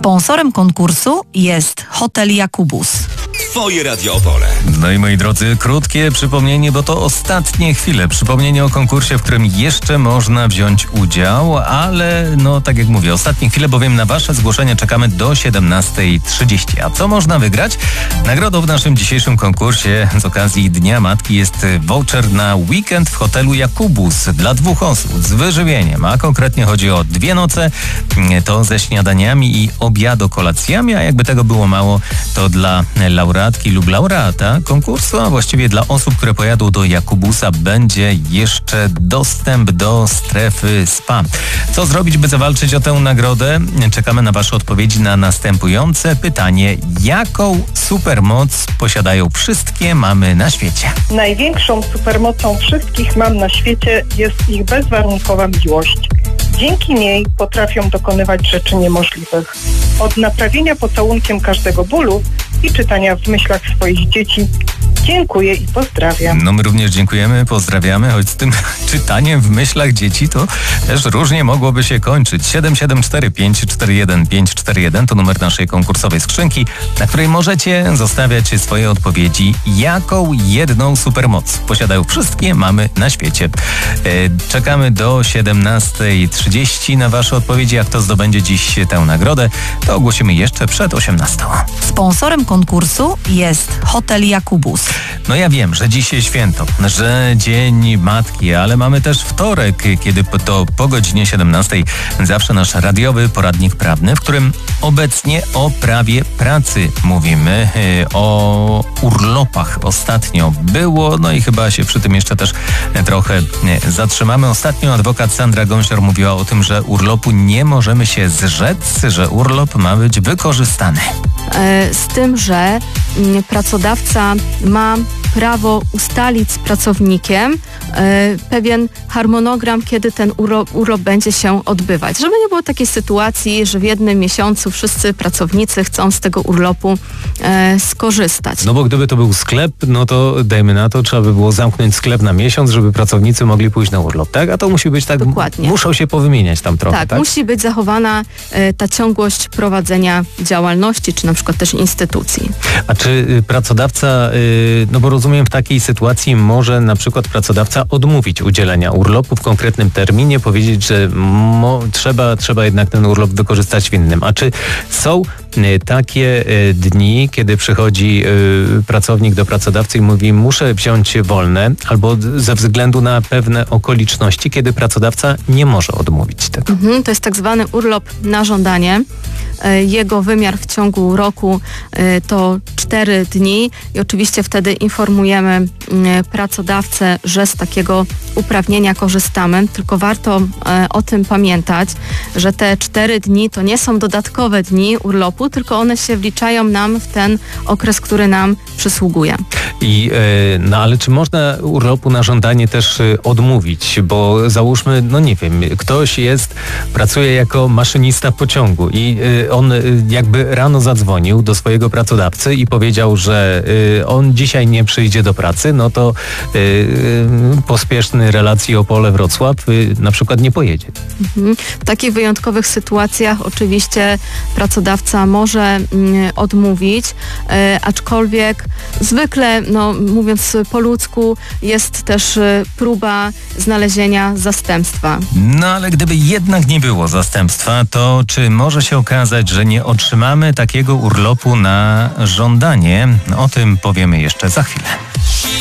Sponsorem konkursu jest Hotel Jakubus. Twoje Radio Opole. No i moi drodzy, krótkie przypomnienie, bo to ostatnie chwile. Przypomnienie o konkursie, w którym jeszcze można wziąć udział, ale tak jak mówię, ostatnie chwile, bowiem na wasze zgłoszenia czekamy do 17:30. A co można wygrać? Nagrodą w naszym dzisiejszym konkursie z okazji Dnia Matki jest voucher na weekend w hotelu Jakubus dla 2 osób z wyżywieniem, a konkretnie chodzi o 2 noce, to ze śniadaniami i obiado-kolacjami, a jakby tego było mało, to dla laureatki lub laureata konkursu, a właściwie dla osób, które pojadą do Jakubusa, będzie jeszcze dostęp do strefy spa. Co zrobić, by zawalczyć o tę nagrodę? Czekamy na wasze odpowiedzi na następujące pytanie. Jaką supermoc posiadają wszystkie mamy na świecie? Największą supermocą wszystkich mam na świecie jest ich bezwarunkowa miłość. Dzięki niej potrafią dokonywać rzeczy niemożliwych. Od naprawienia pocałunkiem każdego bólu i czytania w myślach swoich dzieci. Dziękuję i pozdrawiam. My również dziękujemy, pozdrawiamy, choć z tym czytaniem w myślach dzieci to też różnie mogłoby się kończyć. 774 541 541 to numer naszej konkursowej skrzynki, na której możecie zostawiać swoje odpowiedzi. Jaką jedną supermoc posiadają wszystkie mamy na świecie? Czekamy do 17:30 na wasze odpowiedzi. Jak kto zdobędzie dziś tę nagrodę, to ogłosimy jeszcze przed 18:00. Sponsorem konkursu jest Hotel Jakubus. Ja wiem, że dzisiaj święto, że Dzień Matki, ale mamy też wtorek, kiedy to po godzinie 17:00 zawsze nasz radiowy poradnik prawny, w którym obecnie o prawie pracy mówimy, o urlopach ostatnio było, i chyba się przy tym jeszcze też trochę zatrzymamy. Ostatnio adwokat Sandra Gąsior mówiła o tym, że urlopu nie możemy się zrzec, że urlop ma być wykorzystany. Z tym, że pracodawca ma prawo ustalić z pracownikiem pewien harmonogram, kiedy ten urlop będzie się odbywać. Żeby nie było takiej sytuacji, że w jednym miesiącu wszyscy pracownicy chcą z tego urlopu skorzystać. Bo gdyby to był sklep, to dajmy na to, trzeba by było zamknąć sklep na miesiąc, żeby pracownicy mogli pójść na urlop, tak? A to musi być tak, dokładnie. Muszą się powymieniać tam trochę, tak? Musi być zachowana ta ciągłość prowadzenia działalności, czy na przykład też instytucji. A czy pracodawca, bo rozumiem, w takiej sytuacji może na przykład pracodawca odmówić udzielenia urlopu w konkretnym terminie, powiedzieć, że trzeba jednak ten urlop wykorzystać w innym. A czy są takie dni, kiedy przychodzi pracownik do pracodawcy i mówi, muszę wziąć wolne, albo ze względu na pewne okoliczności, kiedy pracodawca nie może odmówić tego? To jest tak zwany urlop na żądanie. Jego wymiar w ciągu roku to 4 dni i oczywiście wtedy informujemy pracodawcę, że z takiego uprawnienia korzystamy, tylko warto o tym pamiętać, że te 4 dni to nie są dodatkowe dni urlopu, tylko one się wliczają nam w ten okres, który nam przysługuje. Ale czy można urlopu na żądanie też odmówić? Bo załóżmy, nie wiem, ktoś pracuje jako maszynista pociągu i on jakby rano zadzwonił do swojego pracodawcy i powiedział, że on dzisiaj nie przyjdzie do pracy, to pospieszny relacji Opole-Wrocław na przykład nie pojedzie. W takich wyjątkowych sytuacjach oczywiście pracodawca może odmówić, aczkolwiek zwykle, mówiąc po ludzku, jest też próba znalezienia zastępstwa. Ale gdyby jednak nie było zastępstwa, to czy może się okazać, że nie otrzymamy takiego urlopu na żądanie? O tym powiemy jeszcze za chwilę.